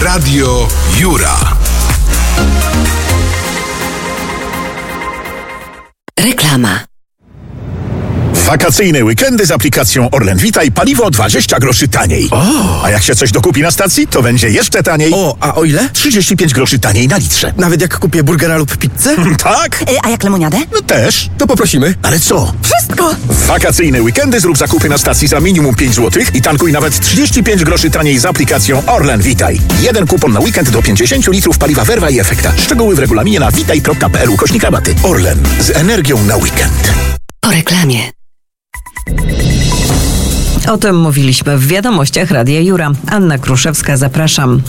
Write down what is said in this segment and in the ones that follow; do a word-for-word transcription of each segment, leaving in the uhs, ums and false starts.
Radio Jura. Reklama. Wakacyjne weekendy z aplikacją Orlen Witaj paliwo dwadzieścia groszy taniej. O! A jak się coś dokupi na stacji, to będzie jeszcze taniej. O, a o ile? trzydzieści pięć groszy taniej na litrze. Nawet jak kupię burgera lub pizzę? Tak? A jak lemoniadę? No też. To poprosimy. Ale co? Wszystko! W wakacyjne weekendy zrób zakupy na stacji za minimum pięć złotych i tankuj nawet trzydzieści pięć groszy taniej z aplikacją Orlen Witaj. Jeden kupon na weekend do pięćdziesiąt litrów paliwa Verva i Efekta. Szczegóły w regulaminie na witaj kropka p l ukośnik rabaty. Orlen. Z energią na weekend. Po reklamie. O tym mówiliśmy w wiadomościach Radia Jura. Anna Kruszewska, zapraszam.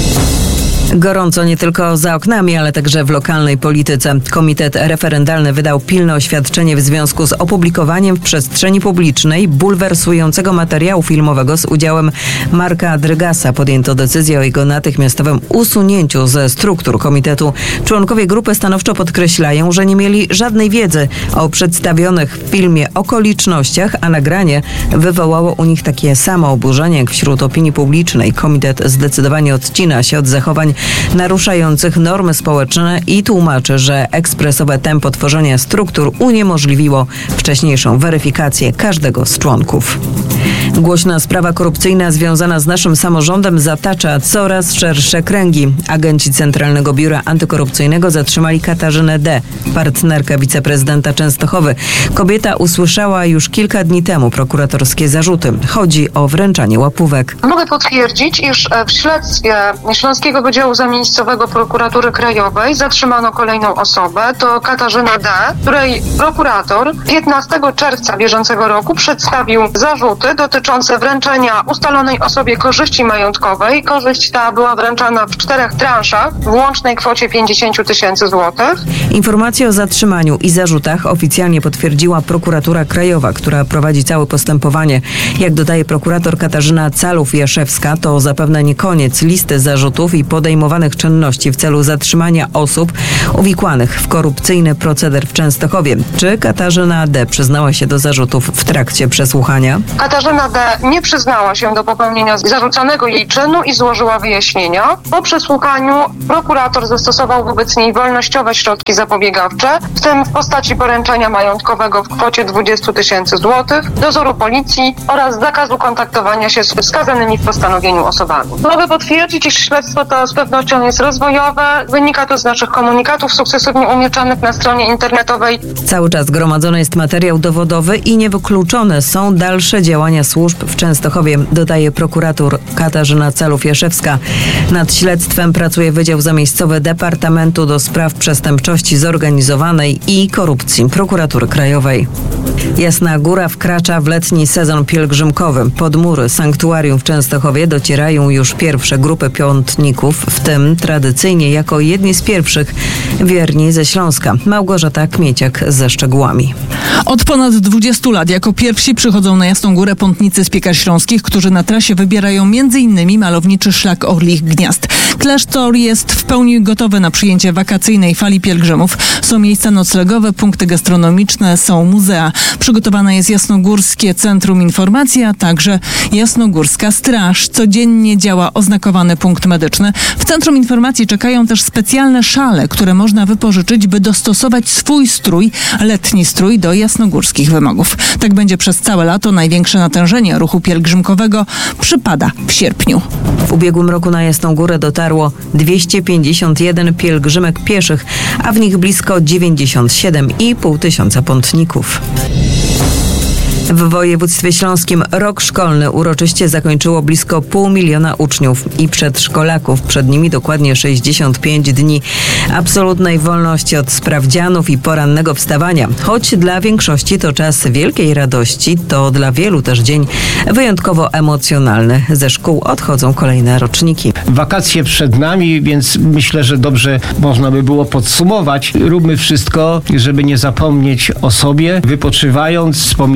Gorąco nie tylko za oknami, ale także w lokalnej polityce. Komitet referendalny wydał pilne oświadczenie w związku z opublikowaniem w przestrzeni publicznej bulwersującego materiału filmowego z udziałem Marka Drygasa. Podjęto decyzję o jego natychmiastowym usunięciu ze struktur komitetu. Członkowie grupy stanowczo podkreślają, że nie mieli żadnej wiedzy o przedstawionych w filmie okolicznościach, a nagranie wywołało u nich takie samo oburzenie jak wśród opinii publicznej. Komitet zdecydowanie odcina się od zachowań naruszających normy społeczne i tłumaczy, że ekspresowe tempo tworzenia struktur uniemożliwiło wcześniejszą weryfikację każdego z członków. Głośna sprawa korupcyjna związana z naszym samorządem zatacza coraz szersze kręgi. Agenci Centralnego Biura Antykorupcyjnego zatrzymali Katarzynę D., partnerkę wiceprezydenta Częstochowy. Kobieta usłyszała już kilka dni temu prokuratorskie zarzuty. Chodzi o wręczanie łapówek. Mogę potwierdzić, iż w śledztwie Śląskiego Wydziału Zamiejscowego Prokuratury Krajowej zatrzymano kolejną osobę, to Katarzyna D., której prokurator piętnastego czerwca bieżącego roku przedstawił zarzuty dotyczące wręczenia ustalonej osobie korzyści majątkowej. Korzyść ta była wręczana w czterech transzach w łącznej kwocie pięćdziesiąt tysięcy złotych. Informacje o zatrzymaniu i zarzutach oficjalnie potwierdziła Prokuratura Krajowa, która prowadzi całe postępowanie. Jak dodaje prokurator Katarzyna Calów-Jaszewska, to zapewne nie koniec listy zarzutów i podejmowanych czynności w celu zatrzymania osób uwikłanych w korupcyjny proceder w Częstochowie. Czy Katarzyna D. przyznała się do zarzutów w trakcie przesłuchania? Katarzyna D. nie przyznała się do popełnienia zarzucanego jej czynu i złożyła wyjaśnienia. Po przesłuchaniu prokurator zastosował wobec niej wolnościowe środki zapobiegawcze, w tym w postaci poręczenia majątkowego w kwocie dwadzieścia tysięcy złotych, dozoru policji oraz zakazu kontaktowania się z wskazanymi w postanowieniu osobami. Mogę potwierdzić, iż śledztwo to z pewnością jest rozwojowe. Wynika to z naszych komunikatów sukcesywnie umieszczanych na stronie internetowej. Cały czas gromadzony jest materiał dowodowy i niewykluczone są dalsze działania służb w Częstochowie, dodaje prokurator Katarzyna Calów-Jaszewska. Nad śledztwem pracuje Wydział Zamiejscowy Departamentu do Spraw Przestępczości Zorganizowanej i Korupcji Prokuratury Krajowej. Jasna Góra wkracza w letni sezon pielgrzymkowy. Pod mury sanktuarium w Częstochowie docierają już pierwsze grupy piątników, w tym tradycyjnie jako jedni z pierwszych wierni ze Śląska. Małgorzata Kmieciak ze szczegółami. Od ponad dwudziestu lat jako pierwsi przychodzą na Jasną Górę pątnicy z Piekar Śląskich, którzy na trasie wybierają między innymi malowniczy szlak Orlich Gniazd. Klasztor jest w pełni gotowy na przyjęcie wakacyjnej fali pielgrzymów. Są miejsca noclegowe, punkty gastronomiczne, są muzea. Przygotowane jest Jasnogórskie Centrum Informacji, a także Jasnogórska Straż. Codziennie działa oznakowany punkt medyczny. W Centrum Informacji czekają też specjalne szale, które można wypożyczyć, by dostosować swój strój, letni strój, do jasnogórskich wymogów. Tak będzie przez całe lato. Największe natężenie ruchu pielgrzymkowego przypada w sierpniu. W ubiegłym roku na Jasną Górę dotarło dwieście pięćdziesiąt jeden pielgrzymek pieszych, a w nich blisko dziewięćdziesiąt siedem i pół tysiąca pątników. W województwie śląskim rok szkolny uroczyście zakończyło blisko pół miliona uczniów i przedszkolaków. Przed nimi dokładnie sześćdziesiąt pięć dni absolutnej wolności od sprawdzianów i porannego wstawania. Choć dla większości to czas wielkiej radości, to dla wielu też dzień wyjątkowo emocjonalny. Ze szkół odchodzą kolejne roczniki. Wakacje przed nami, więc myślę, że dobrze można by było podsumować. Róbmy wszystko, żeby nie zapomnieć o sobie. Wypoczywając, wspominajmy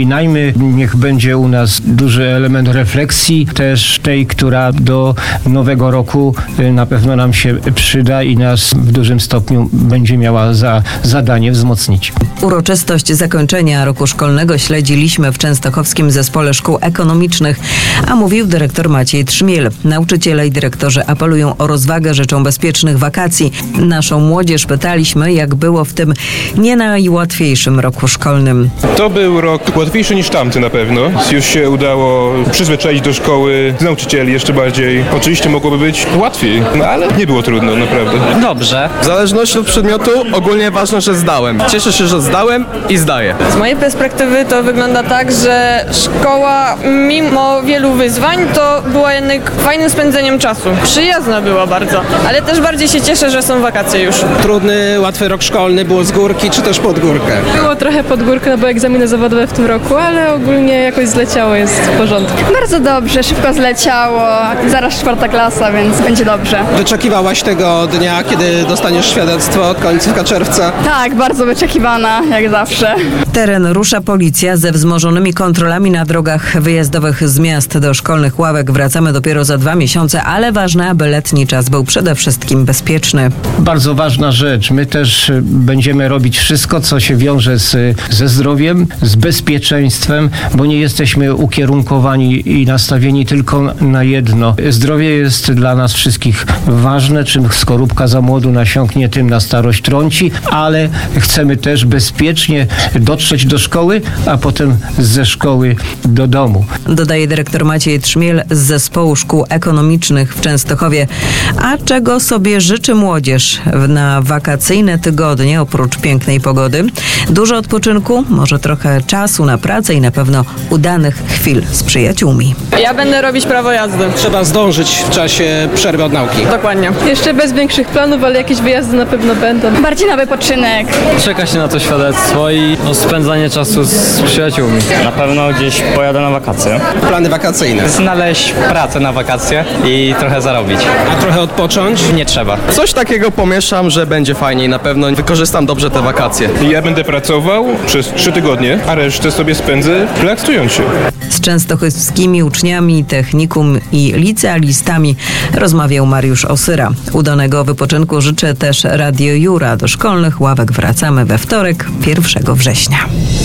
rodziny. Niech będzie u nas duży element refleksji, też tej, która do nowego roku na pewno nam się przyda i nas w dużym stopniu będzie miała za zadanie wzmocnić. Uroczystość zakończenia roku szkolnego śledziliśmy w Częstochowskim Zespole Szkół Ekonomicznych, a mówił dyrektor Maciej Trzmiel. Nauczyciele i dyrektorzy apelują o rozwagę, życzą bezpiecznych wakacji. Naszą młodzież pytaliśmy, jak było w tym nie najłatwiejszym roku szkolnym. To był rok łatwiejszy niż tamty na pewno. Już się udało przyzwyczaić do szkoły, z nauczycieli jeszcze bardziej. Oczywiście mogłoby być łatwiej, no ale nie było trudno, naprawdę. Dobrze. W zależności od przedmiotu ogólnie ważne, że zdałem. Cieszę się, że zdałem i zdaję. Z mojej perspektywy to wygląda tak, że szkoła mimo wielu wyzwań to była jednak fajnym spędzeniem czasu. Przyjazna była bardzo, ale też bardziej się cieszę, że są wakacje już. Trudny, łatwy rok szkolny, było z górki czy też pod górkę? Było trochę pod górkę, no bo egzaminy zawodowe w tym roku, ale ogólnie jakoś zleciało, jest w porządku. Bardzo dobrze, szybko zleciało, zaraz czwarta klasa, więc będzie dobrze. Wyczekiwałaś tego dnia, kiedy dostaniesz świadectwo, końcówka czerwca? Tak, bardzo wyczekiwana, jak zawsze. Teren rusza policja ze wzmożonymi kontrolami na drogach wyjazdowych z miast do szkolnych ławek. Wracamy dopiero za dwa miesiące, ale ważne, aby letni czas był przede wszystkim bezpieczny. Bardzo ważna rzecz. My też będziemy robić wszystko, co się wiąże z, ze zdrowiem, z bezpieczeństwem, bo nie jesteśmy ukierunkowani i nastawieni tylko na jedno. Zdrowie jest dla nas wszystkich ważne. Czym skorupka za młodu nasiąknie, tym na starość trąci, ale chcemy też bezpiecznie dotrzeć do szkoły, a potem ze szkoły do domu. Dodaje dyrektor Maciej Trzmiel z Zespołu Szkół Ekonomicznych w Częstochowie. A czego sobie życzy młodzież na wakacyjne tygodnie oprócz pięknej pogody? Dużo odpoczynku, może trochę czasu na pracę i na pewno udanych chwil z przyjaciółmi. Ja będę robić prawo jazdy. Trzeba zdążyć w czasie przerwy od nauki. Dokładnie. Jeszcze bez większych planów, ale jakieś wyjazdy na pewno będą. Bardziej na wypoczynek. Czeka się na to świadectwo i no, spędzanie czasu z przyjaciółmi. Na pewno gdzieś pojadę na wakacje. Plany wakacyjne. Znaleźć pracę na wakacje i trochę zarobić. A trochę odpocząć? Nie trzeba. Coś takiego pomieszam, że będzie fajniej. Na pewno wykorzystam dobrze te wakacje. Ja będę pracował przez trzy tygodnie, a resztę sobie spędzę relaksując się. Z częstochowskimi uczniami, technikum i licealistami rozmawiał Mariusz Osyra. Udanego wypoczynku życzę też Radio Jura. Do szkolnych ławek wracamy we wtorek, pierwszego września.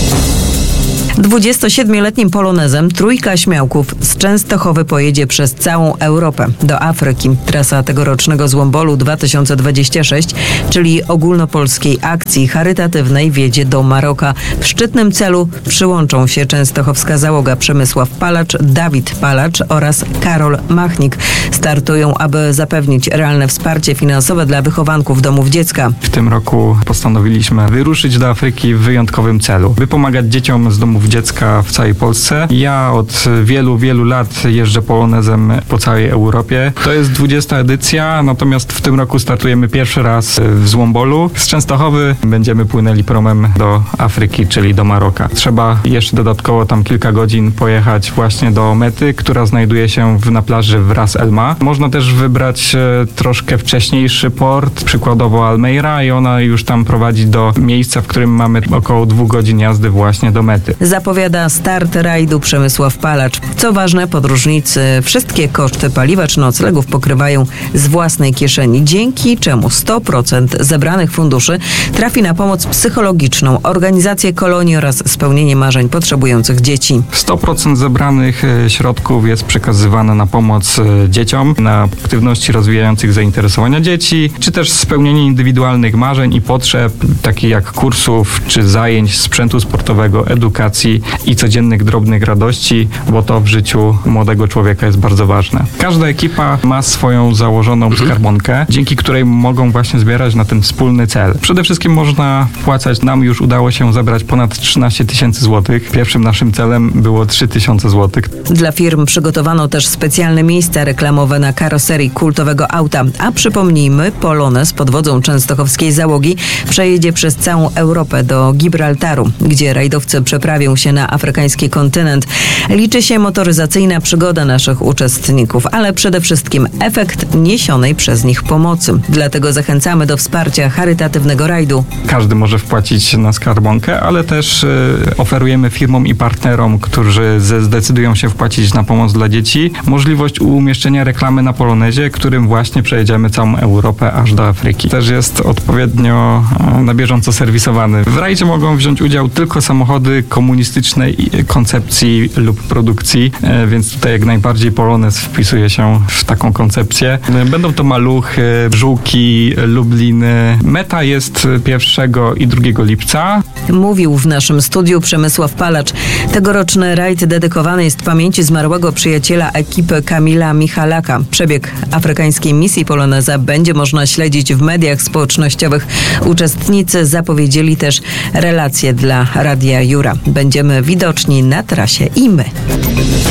dwudziestosiedmioletnim polonezem trójka śmiałków z Częstochowy pojedzie przez całą Europę do Afryki. Trasa tegorocznego Złombolu dwa tysiące dwudziesty szósty, czyli ogólnopolskiej akcji charytatywnej, wiedzie do Maroka. W szczytnym celu przyłączą się częstochowska załoga Przemysław Palacz, Dawid Palacz oraz Karol Machnik. Startują, aby zapewnić realne wsparcie finansowe dla wychowanków domów dziecka. W tym roku postanowiliśmy wyruszyć do Afryki w wyjątkowym celu, by pomagać dzieciom z domów dziecka w całej Polsce. Ja od wielu, wielu lat jeżdżę polonezem po całej Europie. To jest dwudziesta edycja, natomiast w tym roku startujemy pierwszy raz w Złombolu. Z Częstochowy będziemy płynęli promem do Afryki, czyli do Maroka. Trzeba jeszcze dodatkowo tam kilka godzin pojechać właśnie do mety, która znajduje się w, na plaży w Ras El Ma. Można też wybrać e, troszkę wcześniejszy port, przykładowo Almeira, i ona już tam prowadzi do miejsca, w którym mamy około dwóch godzin jazdy właśnie do mety. Zapowiada start rajdu Przemysław Palacz. Co ważne, podróżnicy wszystkie koszty paliwa czy noclegów pokrywają z własnej kieszeni, dzięki czemu sto procent zebranych funduszy trafi na pomoc psychologiczną, organizację kolonii oraz spełnienie marzeń potrzebujących dzieci. sto procent zebranych środków jest przekazywane na pomoc dzieciom, na aktywności rozwijających zainteresowania dzieci, czy też spełnienie indywidualnych marzeń i potrzeb, takich jak kursów czy zajęć, sprzętu sportowego, edukacji i codziennych drobnych radości, bo to w życiu młodego człowieka jest bardzo ważne. Każda ekipa ma swoją założoną skarbonkę, dzięki której mogą właśnie zbierać na ten wspólny cel. Przede wszystkim można wpłacać. Nam już udało się zebrać ponad trzynaście tysięcy złotych. Pierwszym naszym celem było trzy tysiące złotych. Dla firm przygotowano też specjalne miejsca reklamowe na karoserii kultowego auta. A przypomnijmy, polonez pod wodzą częstochowskiej załogi przejedzie przez całą Europę do Gibraltaru, gdzie rajdowcy przeprawią wyprawią się na afrykański kontynent. Liczy się motoryzacyjna przygoda naszych uczestników, ale przede wszystkim efekt niesionej przez nich pomocy. Dlatego zachęcamy do wsparcia charytatywnego rajdu. Każdy może wpłacić na skarbonkę, ale też y, oferujemy firmom i partnerom, którzy ze, zdecydują się wpłacić na pomoc dla dzieci, możliwość umieszczenia reklamy na Polonezie, którym właśnie przejedziemy całą Europę aż do Afryki. Też jest odpowiednio y, na bieżąco serwisowany. W rajdzie mogą wziąć udział tylko samochody komunistycznej koncepcji lub produkcji, y, więc tutaj jak najbardziej Polonez wpisuje się w taką koncepcję. Y, będą to maluchy, Żółki, Lubliny. Meta jest pierwszego i drugiego lipca. Mówił w naszym studiu Przemysław Palacz. Tegoroczny rajd dedykowany jest pamięci zmarłego przyjaciela ekipy Kamila Michalaka. Przebieg afrykańskiej misji Poloneza będzie można śledzić w mediach społecznościowych. Uczestnicy zapowiedzieli też relacje dla Radia Jura. Będziemy widoczni na trasie i my.